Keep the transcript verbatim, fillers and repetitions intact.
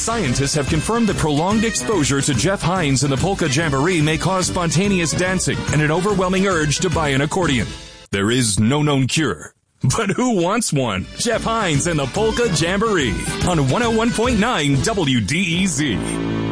Scientists have confirmed that prolonged exposure to Jeff Hines and the Polka Jamboree may cause spontaneous dancing and an overwhelming urge to buy an accordion. There is no known cure. But who wants one? Jeff Hines and the Polka Jamboree on one oh one point nine W D E Z.